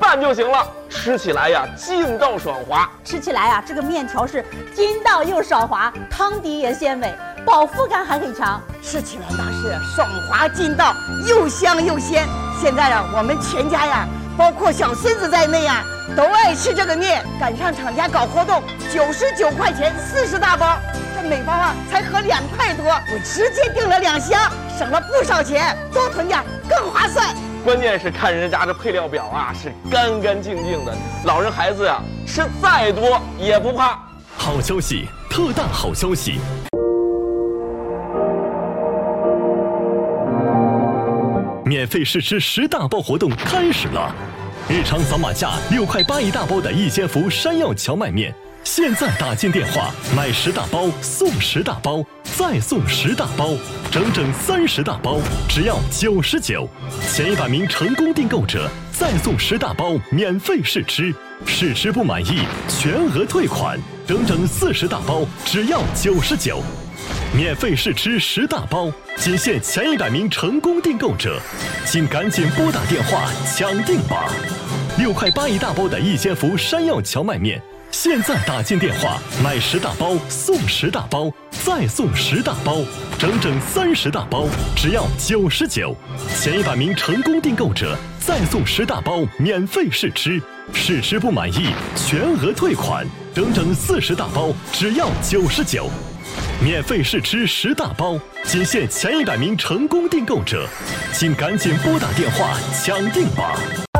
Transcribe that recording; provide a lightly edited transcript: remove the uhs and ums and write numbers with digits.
拌就行了。吃起来呀，劲道爽滑。 吃起来呀，这个面条是筋道又爽滑，汤底也鲜美，饱腹感还很强。 吃起来那是爽滑劲道，又香又鲜。现在呀，我们全家呀，包括小孙子在内呀，都爱吃这个面。赶上厂家搞活动，99块钱40大包，这每包啊才合2块多，我直接订了2箱，省了不少钱，多囤点更划算。 关键是看人家这配料表啊，是干干净净的，老人孩子呀，吃再多也不怕。 好消息，特大好消息！免费试吃10大包活动开始了！日常扫码价6块8一大包的一千福山药荞麦面，现在打进电话买10大包送10大包，再送10大包，整整30大包，只要99。前100名成功订购者再送10大包免费试吃，试吃不满意全额退款，整整40大包，只要99。免费试吃10大包，仅限前100名成功订购者，请赶紧拨打电话抢订吧！6块8一大包的一千福山药荞麦面，现在打进电话买10大包送10大包，再送10大包，整整30大包，只要99。前100名成功订购者再送10大包免费试吃，试吃不满意全额退款，整整40大包，只要99。免费试吃10大包，仅限前100名成功订购者，请赶紧拨打电话抢订吧！